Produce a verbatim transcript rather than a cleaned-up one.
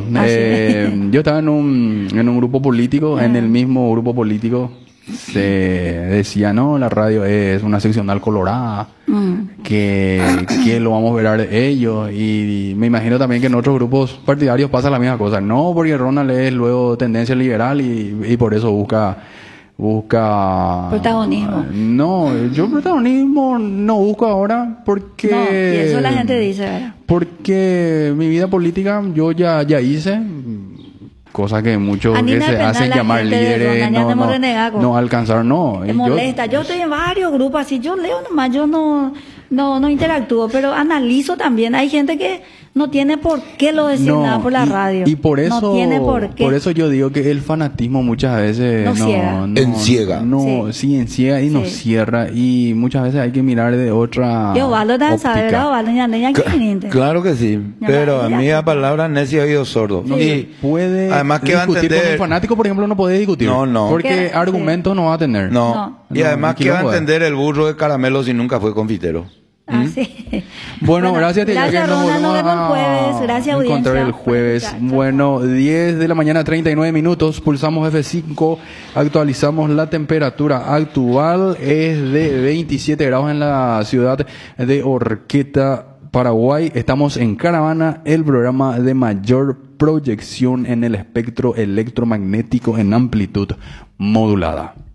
Eh, yo estaba en un, en un grupo político, en el mismo grupo político se decía, no, la radio es una seccional colorada, mm. que, que lo vamos a ver de ellos, y, y me imagino también que en otros grupos partidarios pasa la misma cosa. No, porque Ronald es luego tendencia liberal y, y por eso busca... busca protagonismo. No, yo protagonismo no busco ahora porque... No, y eso la gente dice, ¿verdad? Porque mi vida política yo ya, ya hice... Cosa que muchos que se hacen llamar líderes no, no, no alcanzaron, no. Te molesta. Yo, yo estoy en varios grupos así, yo leo nomás, yo no, no, no interactúo, pero analizo también. Hay gente que no tiene por qué lo decir no, nada por la y, radio. Y por eso, no tiene por qué. Por eso yo digo que el fanatismo muchas veces no, no, ciega. no enciega. No, sí. sí, enciega y sí. nos cierra, y muchas veces hay que mirar de otra Yo valo tan saber, valo ya ya Claro que sí, pero a mí la palabra necio oído sordo. No, y puede además que discutir va a entender... con un fanático, por ejemplo, no puede discutir. No, no. Porque argumentos sí. no va a tener. No. no. Y no, además que va a entender el burro de caramelo si nunca fue confitero. Ah, ¿Mm? sí. Bueno, bueno, gracias, gracias, que nos Ronald, volvemos nos vemos el jueves. Gracias, a encontrar el jueves. Bueno, diez de la mañana, treinta y nueve minutos. Pulsamos F cinco, actualizamos la temperatura actual. Es de veintisiete grados en la ciudad de Horqueta, Paraguay. Estamos en Caravana, el programa de mayor proyección en el espectro electromagnético en amplitud modulada.